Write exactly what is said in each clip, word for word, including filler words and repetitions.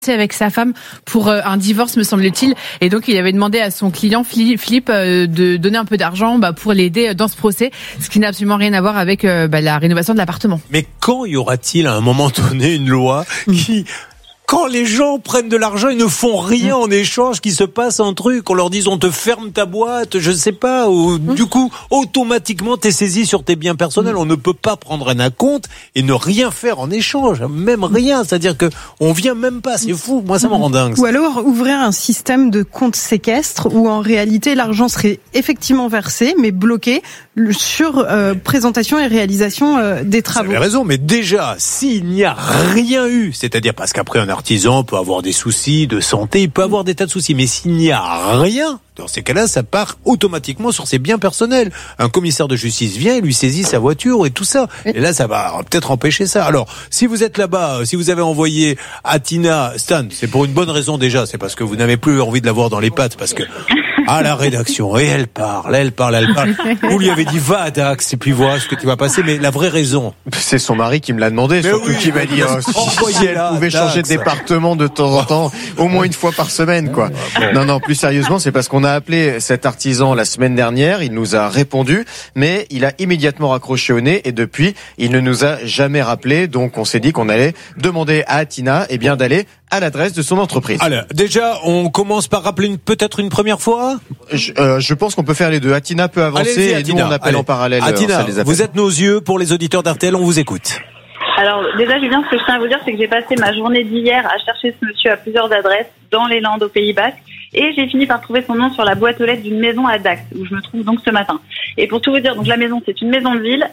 avec sa femme pour euh, un divorce, me semble-t-il, et donc il avait demandé à son client Philippe euh, de donner un peu d'argent bah, pour l'aider dans ce procès, ce qui n'a absolument rien à voir avec euh, bah, la rénovation de l'appartement. Mais quand y aura-t-il à un moment donné une loi qui... Quand les gens prennent de l'argent, ils ne font rien en échange, qu'il se passe un truc, on leur dise on te ferme ta boîte, je sais pas, ou du coup automatiquement t'es saisi sur tes biens personnels. On ne peut pas prendre un acompte et ne rien faire en échange, même rien. C'est-à-dire que on vient même pas, c'est fou. Moi ça me rend dingue. Ou alors ouvrir un système de compte séquestre où en réalité l'argent serait effectivement versé mais bloqué sur euh, présentation et réalisation euh, des travaux. Vous avez raison, mais déjà s'il n'y a rien eu, c'est-à-dire parce qu'après un artisan peut avoir des soucis de santé, il peut avoir des tas de soucis, mais s'il n'y a rien, dans ces cas-là, ça part automatiquement sur ses biens personnels. Un commissaire de justice vient et lui saisit sa voiture et tout ça. Et là, ça va peut-être empêcher ça. Alors, si vous êtes là-bas, si vous avez envoyé à Tina, Stan, c'est pour une bonne raison déjà, c'est parce que vous n'avez plus envie de l'avoir dans les pattes, parce que à la rédaction, et elle parle, elle parle, elle parle. Vous lui avez dit va à Dax et puis voilà ce que tu vas passer, mais la vraie raison. C'est son mari qui me l'a demandé, mais surtout oui, qui m'a dit oh, si, si elle pouvait Dax. changer de département de temps en temps, au moins une fois par semaine, quoi. Non, non, plus sérieusement, c'est parce qu'on a appelé cet artisan la semaine dernière, il nous a répondu, mais il a immédiatement raccroché au nez et depuis, il ne nous a jamais rappelé, donc on s'est dit qu'on allait demander à Tina, eh bien, d'aller à l'adresse de son entreprise. Alors, déjà, on commence par rappeler une, peut-être une première fois. Je, euh, je pense qu'on peut faire les deux. Atina peut avancer Allez-y, et Atina. nous on appelle Allez. en parallèle. Atina, euh, vous êtes nos yeux pour les auditeurs d'R T L, on vous écoute. Alors déjà, Julien, ce que je tiens à vous dire, c'est que j'ai passé ma journée d'hier à chercher ce monsieur à plusieurs adresses dans les Landes au Pays Basque et j'ai fini par trouver son nom sur la boîte aux lettres d'une maison à Dax où je me trouve donc ce matin. Et pour tout vous dire, donc la maison, c'est une maison de ville.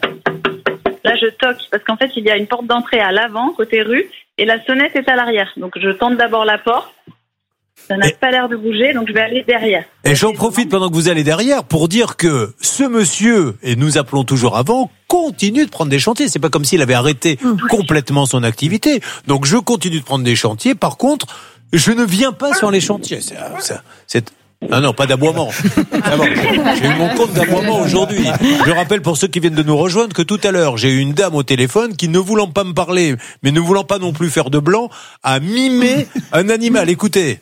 Là, je toque parce qu'en fait, il y a une porte d'entrée à l'avant, côté rue, et la sonnette est à l'arrière. Donc je tente d'abord la porte. Ça n'a et... pas l'air de bouger, donc je vais aller derrière. Et j'en profite pendant que vous allez derrière pour dire que ce monsieur, et nous appelons toujours avant, continue de prendre des chantiers. C'est pas comme s'il avait arrêté mmh. complètement son activité. Donc je continue de prendre des chantiers. Par contre, je ne viens pas sur les chantiers. C'est, c'est, c'est... Ah non, pas d'aboiement. Ah bon, j'ai eu mon compte d'aboiement aujourd'hui. Je rappelle pour ceux qui viennent de nous rejoindre que tout à l'heure, j'ai eu une dame au téléphone qui, ne voulant pas me parler, mais ne voulant pas non plus faire de blanc, a mimé un animal. Écoutez.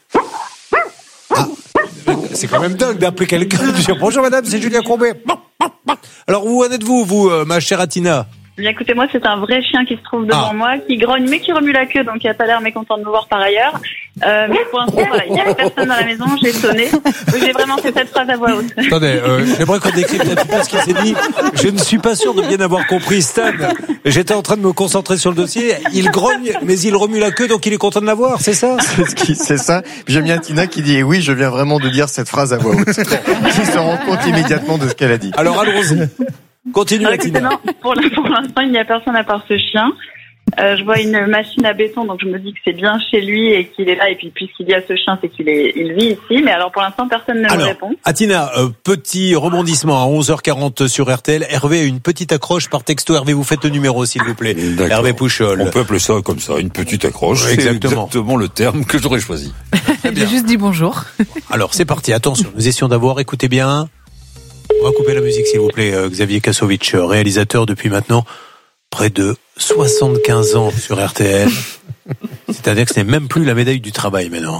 Ah, c'est quand même dingue d'appeler quelqu'un et de dire bonjour madame, c'est Julien Courbet. Alors où en êtes-vous, vous, euh, ma chère Atina? Bien, écoutez, moi, c'est un vrai chien qui se trouve devant ah. moi, qui grogne, mais qui remue la queue, donc il a pas l'air mécontent de me voir par ailleurs. Euh, mais pour l'instant, voilà, il n'y avait personne dans la maison, j'ai sonné. Donc j'ai vraiment fait cette phrase à voix haute. Attendez, euh, j'aimerais qu'on décrive un petit peu ce qui s'est dit. Je ne suis pas sûr de bien avoir compris, Stan. J'étais en train de me concentrer sur le dossier. Il grogne, mais il remue la queue, donc il est content de la voir, c'est ça? C'est, c'est ça. J'aime bien Tina qui dit, oui, je viens vraiment de dire cette phrase à voix haute. Qui se rend compte immédiatement de ce qu'elle a dit. Alors allons-y. Continue, Alors, écoutez, non, pour, pour l'instant, il n'y a personne à part ce chien. Euh, je vois une machine à béton, donc je me dis que c'est bien chez lui et qu'il est là. Et puis, puisqu'il y a ce chien, c'est qu'il est, il vit ici. Mais alors, pour l'instant, personne ne alors, me répond. Atina, euh, petit rebondissement à onze heures quarante sur R T L. Hervé, une petite accroche par texto. Hervé, vous faites le numéro, s'il vous plaît. D'accord. Hervé Pouchol. On peut appeler ça comme ça, une petite accroche. Oui, exactement. C'est exactement le terme que j'aurais choisi. J'ai juste dit bonjour. Alors, c'est parti. Attention, nous essayons d'avoir, écoutez bien. On va couper la musique, s'il vous plaît. Euh, Xavier Kasovic, réalisateur depuis maintenant près de soixante-quinze ans sur R T L. C'est-à-dire que ce n'est même plus la médaille du travail maintenant.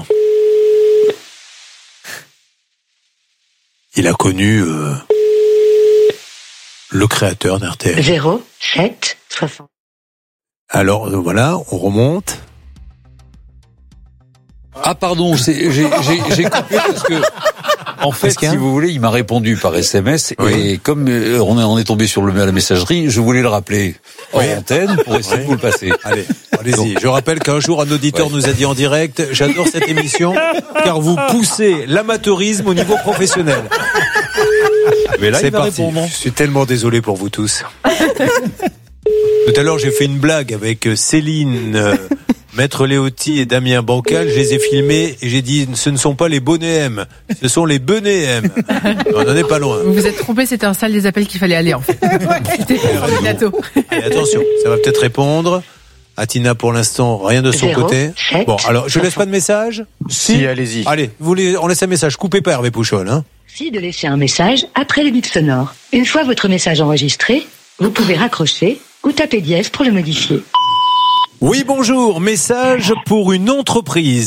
Il a connu euh, le créateur d'R T L. zéro sept soixante. Alors euh, voilà, on remonte. Ah pardon, c'est, j'ai, j'ai, j'ai coupé parce que en fait, si vous voulez, il m'a répondu par S M S oui. et comme euh, on, est, on est tombé sur le, la messagerie, je voulais le rappeler en oui. antenne pour essayer oui. de vous le passer. Allez, allez-y. Donc, je rappelle qu'un jour un auditeur ouais. nous a dit en direct, j'adore cette émission car vous poussez l'amateurisme au niveau professionnel. Mais là, c'est il va parti. Répondre. Je suis tellement désolé pour vous tous. Tout à l'heure, j'ai fait une blague avec Céline. Euh, Maître Léoty et Damien Bancal, je les ai filmés et j'ai dit ce ne sont pas les bonnets M, ce sont les benets M. On n'en est pas loin. Vous vous êtes trompé, c'était un salle des appels qu'il fallait aller en fait. C'était sur le plateau. Allez, attention, ça va peut-être répondre. Atina pour l'instant, rien de son zéro, côté. sept, bon, alors je laisse pas de message. Si, si allez-y. Allez, vous voulez, on laisse un message. Coupez pas Hervé Pouchol. Hein. Si de laisser un message après le bip sonore. Une fois votre message enregistré, vous pouvez raccrocher ou taper dièse pour le modifier. Oui, bonjour. Message pour une entreprise.